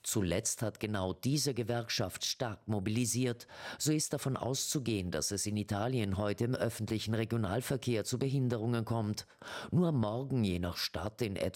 Zuletzt hat genau diese Gewerkschaft stark mobilisiert. So ist davon auszugehen, dass es in Italien heute im öffentlichen Regionalverkehr zu Behinderungen kommt. Nur morgen je nach Stadt in etwa